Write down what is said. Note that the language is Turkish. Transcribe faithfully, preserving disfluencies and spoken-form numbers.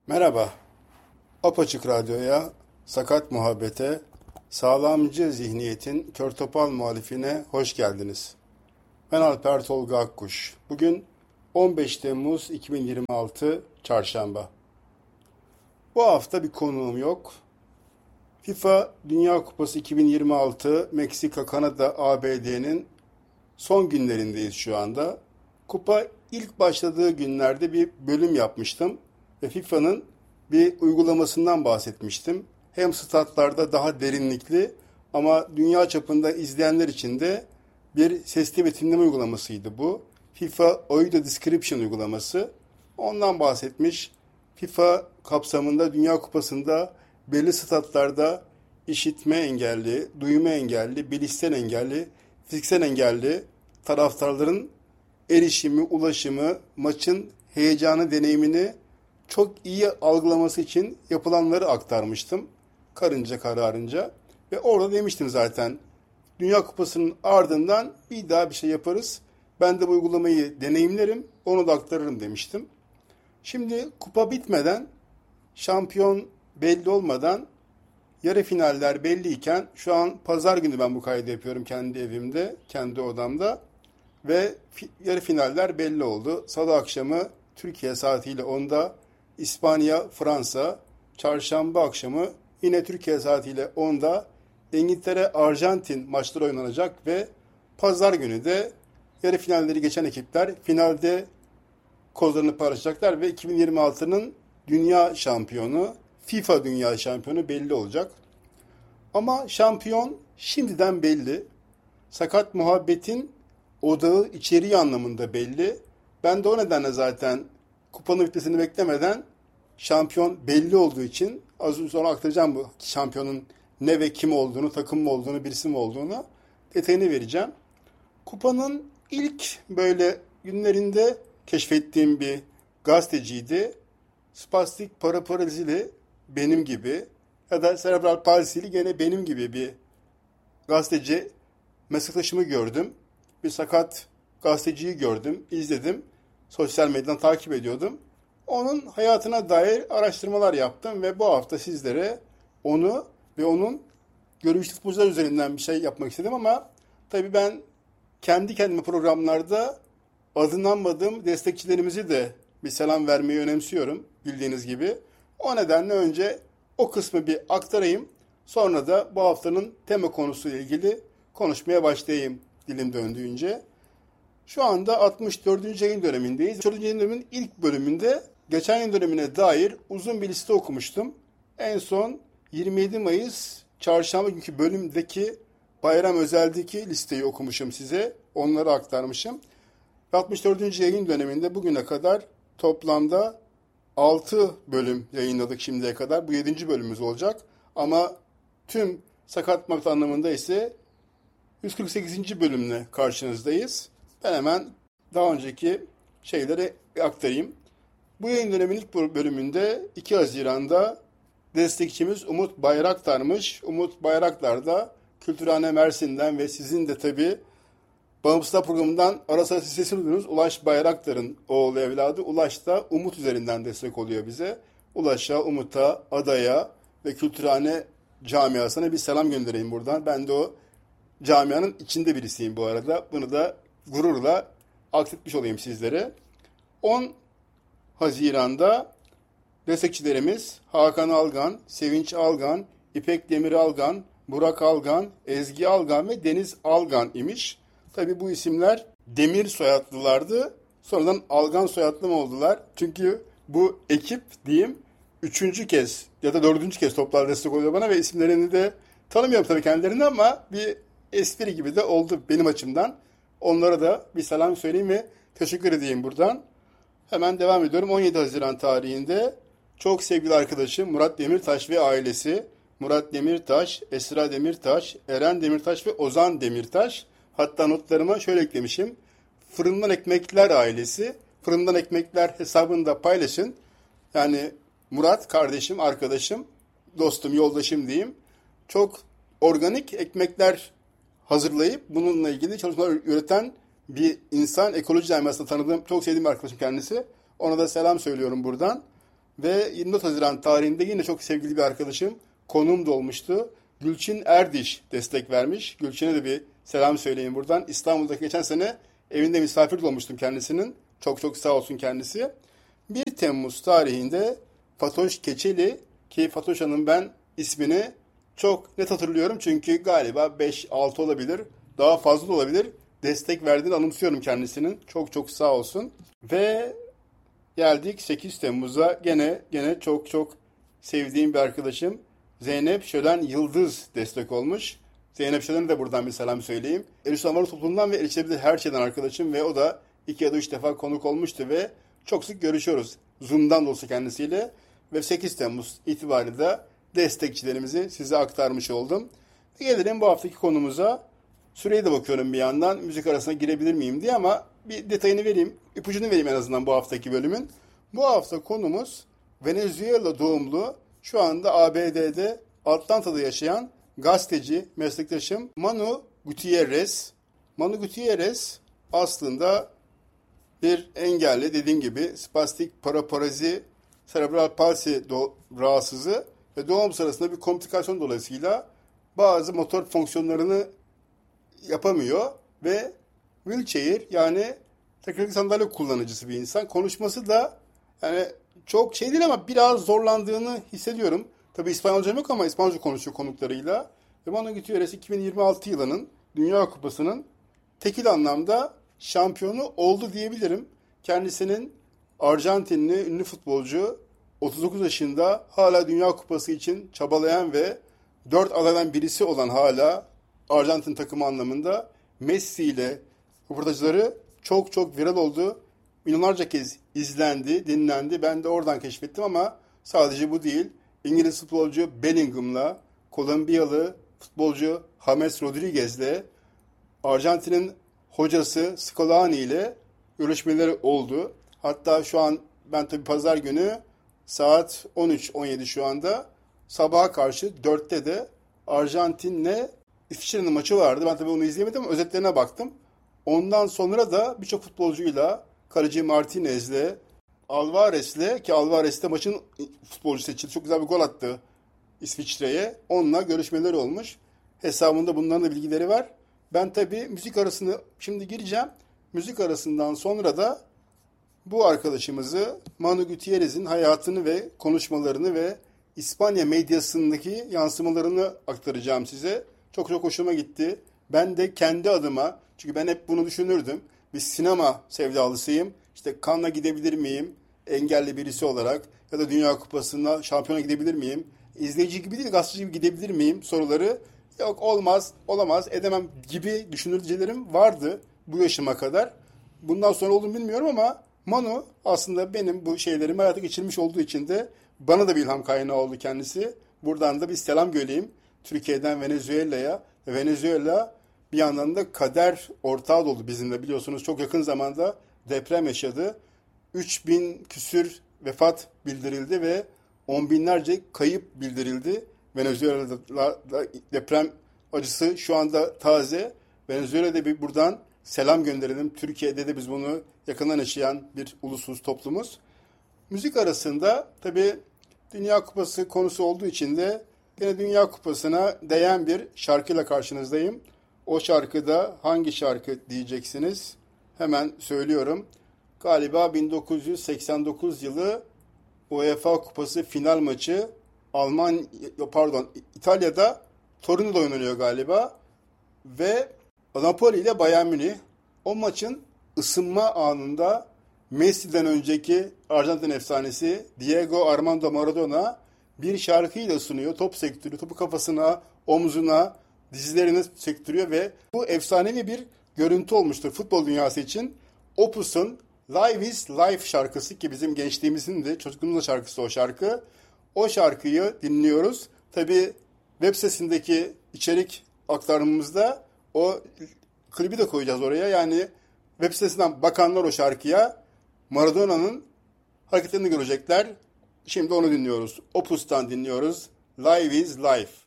Merhaba, Apaçık Radyo'ya, Sakat Muhabbete, Sağlamcı Zihniyetin Kör Topal muhalifine hoş geldiniz. Ben Alper Tolga Akkuş. Bugün on beş Temmuz iki bin yirmi altı Çarşamba. Bu hafta bir konuğum yok. FIFA Dünya Kupası iki bin yirmi altı Meksika, Kanada, A B D'nin son günlerindeyiz şu anda. Kupa ilk başladığı günlerde bir bölüm yapmıştım ve FIFA'nın bir uygulamasından bahsetmiştim. Hem statlarda daha derinlikli ama dünya çapında izleyenler için de bir sesli betimleme uygulamasıydı bu. FIFA Audio Description uygulaması. Ondan bahsetmiş. FIFA kapsamında Dünya Kupası'nda belli statlarda işitme engelli, duyma engelli, bilişsel engelli, fiziksel engelli taraftarların erişimi, ulaşımı, maçın heyecanı, deneyimini çok iyi algılaması için yapılanları aktarmıştım. Karınca kararınca. Ve orada demiştim zaten. Dünya Kupası'nın ardından bir daha bir şey yaparız. Ben de bu uygulamayı deneyimlerim, onu da aktarırım demiştim. Şimdi kupa bitmeden, şampiyon belli olmadan, yarı finaller belliyken, şu an pazar günü ben bu kaydı yapıyorum kendi evimde, kendi odamda. Ve yarı finaller belli oldu. Salı akşamı Türkiye saatiyle onda İspanya, Fransa, çarşamba akşamı yine Türkiye saatiyle onda İngiltere, Arjantin maçları oynanacak ve pazar günü de yarı finalleri geçen ekipler finalde kozlarını paylaşacaklar ve iki bin yirmi altının dünya şampiyonu, FIFA dünya şampiyonu belli olacak. Ama şampiyon şimdiden belli. Sakat muhabbetin odağı, içeriği anlamında belli. Ben de o nedenle zaten kupanın bitmesini beklemeden şampiyon belli olduğu için az sonra aktaracağım bu şampiyonun ne ve kim olduğunu, takım mı olduğunu, birisi mi olduğunu detayını vereceğim. Kupanın ilk böyle günlerinde keşfettiğim bir gazeteciydi. Spastik paraparalizili benim gibi ya da serebral palsili gene benim gibi bir gazeteci meslektaşımı gördüm. Bir sakat gazeteciyi gördüm, izledim. Sosyal medyadan takip ediyordum. Onun hayatına dair araştırmalar yaptım ve bu hafta sizlere onu ve onun görüşlü futbolcular üzerinden bir şey yapmak istedim ama tabii ben kendi kendime programlarda adını anmadığım destekçilerimizi de bir selam vermeyi önemsiyorum bildiğiniz gibi. O nedenle önce o kısmı bir aktarayım. Sonra da bu haftanın tema konusuyla ilgili konuşmaya başlayayım dilim döndüğünce. Şu anda altmış dördüncü yayın dönemindeyiz. altmış dördüncü yayın döneminin ilk bölümünde geçen yayın dönemine dair uzun bir liste okumuştum. En son yirmi yedi Mayıs çarşamba günkü bölümdeki bayram özeldeki listeyi okumuşum size. Onları aktarmışım. altmış dördüncü yayın döneminde bugüne kadar toplamda altı bölüm yayınladık şimdiye kadar. Bu yedinci bölümümüz olacak. Ama tüm sakat muhabbet anlamında ise yüz kırk sekizinci bölümle karşınızdayız. Ben hemen daha önceki şeyleri aktarayım. Bu yayın döneminin ilk bölümünde iki Haziran'da destekçimiz Umut Bayraktar'mış. Umut Bayraktar da Kültürhane Mersin'den ve sizin de tabii Bağımsızlar Programı'ndan ara sıra sesini duyduğunuz Ulaş Bayraktar'ın oğlu evladı. Ulaş da Umut üzerinden destek oluyor bize. Ulaş'a, Umut'a, Ada'ya ve Kültürhane camiasına bir selam göndereyim buradan. Ben de o camianın içinde birisiyim bu arada. Bunu da gururla aksetmiş olayım sizlere. on Haziran'da destekçilerimiz Hakan Algan, Sevinç Algan, İpek Demir Algan, Burak Algan, Ezgi Algan ve Deniz Algan imiş. Tabii bu isimler Demir soyadlılardı. Sonradan Algan soyadlı mı oldular? Çünkü bu ekip diyeyim üçüncü kez ya da dördüncü kez toplar destek oluyor bana ve isimlerini de tanımıyorum tabii kendilerini ama bir espri gibi de oldu benim açımdan. Onlara da bir selam söyleyeyim ve teşekkür edeyim buradan. Hemen devam ediyorum. on yedi Haziran tarihinde çok sevgili arkadaşım Murat Demirtaş ve ailesi, Murat Demirtaş, Esra Demirtaş, Eren Demirtaş ve Ozan Demirtaş. Hatta notlarıma şöyle eklemişim. Fırından Ekmekler ailesi. Fırından Ekmekler hesabını da paylaşın. Yani Murat kardeşim, arkadaşım, dostum, yoldaşım diyeyim. Çok organik ekmekler hazırlayıp bununla ilgili çalışmalar üreten bir insan. Ekoloji camiasında tanıdığım, çok sevdiğim bir arkadaşım kendisi. Ona da selam söylüyorum buradan. Ve yirmi dört Haziran tarihinde yine çok sevgili bir arkadaşım konuğum da olmuştu. Gülçin Erdiş destek vermiş. Gülçin'e de bir selam söyleyeyim buradan. İstanbul'daki geçen sene evinde misafir olmuştum kendisinin. Çok çok sağ olsun kendisi. bir Temmuz tarihinde Fatoş Keçeli, ki Fatoş Hanım ben ismini çok net hatırlıyorum. Çünkü galiba beş altı olabilir, daha fazla da olabilir. Destek verdiğini anımsıyorum kendisinin. Çok çok sağ olsun. Ve geldik sekiz Temmuz'a. Gene gene çok çok sevdiğim bir arkadaşım Zeynep Şölen Yıldız destek olmuş. Zeynep Şölen'e de buradan bir selam söyleyeyim. Erişim Anadolu Topluluğundan ve erişilebilir her şeyden arkadaşım ve o da iki ya da üç defa konuk olmuştu ve çok sık görüşüyoruz. Zoom'dan da olsa kendisiyle ve sekiz Temmuz itibariyle de destekçilerimizi size aktarmış oldum. Ve gelelim bu haftaki konumuza. Süreye de bakıyorum bir yandan müzik arasına girebilir miyim diye ama bir detayını vereyim, ipucunu vereyim en azından bu haftaki bölümün. Bu hafta konumuz Venezuela doğumlu, şu anda A B D'de Atlanta'da yaşayan gazeteci, meslektaşım Manu Gutierrez. Manu Gutierrez aslında bir engelli, dediğim gibi spastik paraparezi serebral palsi do- rahatsızı ve doğum sırasında bir komplikasyon dolayısıyla bazı motor fonksiyonlarını yapamıyor ve wheelchair, yani tekerlekli sandalye kullanıcısı bir insan. Konuşması da yani çok şey değil ama biraz zorlandığını hissediyorum. Tabii İspanyolcam yok ama İspanyolca konuşuyor konuklarıyla. Ve Manu Gutierrez iki bin yirmi altı yılının Dünya Kupası'nın tekil anlamda şampiyonu oldu diyebilirim. Kendisinin Arjantinli ünlü futbolcu, otuz dokuz yaşında hala Dünya Kupası için çabalayan ve dört adaydan birisi olan hala Arjantin takımı anlamında Messi ile röportajları çok çok viral oldu. Milyonlarca kez izlendi, dinlendi. Ben de oradan keşfettim ama sadece bu değil. İngiliz futbolcu Bellingham'la, Kolombiyalı futbolcu James Rodriguez'le, Arjantin'in hocası Scolani ile görüşmeleri oldu. Hatta şu an ben tabii pazar günü saat on üç on yedi şu anda sabaha karşı dörtte de Arjantin'le İsviçre'nin maçı vardı. Ben tabii onu izleyemedim ama özetlerine baktım. Ondan sonra da birçok futbolcuyla, kaleci Martinez'le, Alvarez'le, ki Alvarez de maçın futbolcu seçildi. Çok güzel bir gol attı İsviçre'ye. Onunla görüşmeleri olmuş. Hesabında bunların da bilgileri var. Ben tabii müzik arasını şimdi gireceğim. Müzik arasından sonra da bu arkadaşımızı Manu Gutierrez'in hayatını ve konuşmalarını ve İspanya medyasındaki yansımalarını aktaracağım size. Çok çok hoşuma gitti. Ben de kendi adıma, çünkü ben hep bunu düşünürdüm. Bir sinema sevdalısıyım. İşte Cannes'a gidebilir miyim? Engelli birisi olarak. Ya da Dünya Kupası'na, şampiyona gidebilir miyim? İzleyici gibi değil, gazeteci gibi gidebilir miyim? Soruları yok, olmaz, olamaz, edemem gibi düşüncelerim vardı bu yaşıma kadar. Bundan sonra olduğunu bilmiyorum ama Manu aslında benim bu şeylerimi hayata geçirmiş olduğu için de bana da bir ilham kaynağı oldu kendisi. Buradan da bir selam göndereyim Türkiye'den Venezuela'ya. Venezuela bir yandan da kader ortağı da oldu bizimle, biliyorsunuz. Çok yakın zamanda deprem yaşadı. üç bin küsür vefat bildirildi ve on binlerce kayıp bildirildi. Venezuela'da deprem acısı şu anda taze. Venezuela'da bir buradan selam gönderelim. Türkiye'de de biz bunu yakından yaşayan bir ulusuz toplumuz. Müzik arasında tabii Dünya Kupası konusu olduğu için de yine Dünya Kupası'na değen bir şarkıyla karşınızdayım. O şarkıda hangi şarkı diyeceksiniz? Hemen söylüyorum. Galiba bin dokuz yüz seksen dokuz yılı UEFA Kupası final maçı Almanya, pardon İtalya'da Torino'da oynanıyor galiba. Ve Napoli ile Bayern Münih. O maçın ısınma anında Messi'den önceki Arjantin efsanesi Diego Armando Maradona bir şarkıyla ısınıyor. Top sektiriyor. Topu kafasına, omzuna, dizlerine sektiriyor ve bu efsanevi bir görüntü olmuştur futbol dünyası için. Opus'un Live is Life şarkısı, ki bizim gençliğimizin de çocukluğumuzun şarkısı o şarkı. O şarkıyı dinliyoruz. Tabii web sitesindeki içerik aktarımımızda o klibi de koyacağız oraya. Yani web sitesinden bakanlar o şarkıya Maradona'nın hareketlerini görecekler. Şimdi onu dinliyoruz. Opus'tan dinliyoruz. Live is Life.